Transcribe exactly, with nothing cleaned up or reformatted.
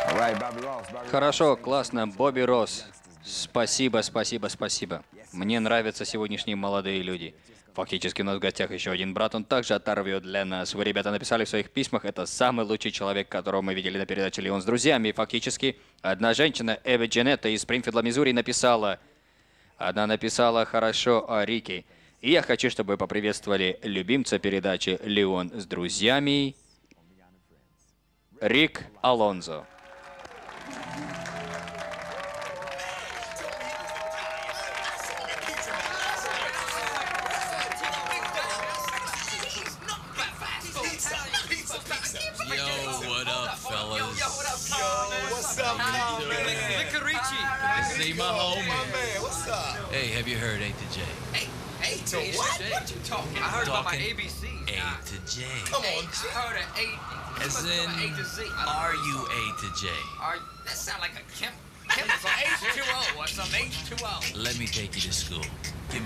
Хорошо, классно, Бобби Росс. Спасибо, спасибо, спасибо. Мне нравятся сегодняшние молодые люди. Фактически у нас в гостях еще один брат, он также оторвет для нас. Вы, ребята, написали в своих письмах, это самый лучший человек, которого мы видели на передаче «Леон с друзьями». И фактически одна женщина, Эва Джанетта из Спрингфилда, Миссури, написала... Она написала хорошо о Рике. И я хочу, чтобы вы поприветствовали любимца передачи «Леон с друзьями» Рик Алонзо. See my homie. Hey, have you heard A to J? Hey, A to what? What you talking? I heard about my A B Cs. A to J. Come on, I heard an A. As in, A to Z. are you A to J? Are that sound like a chem? Chem is some H two O or some H two O. Let me take you to school.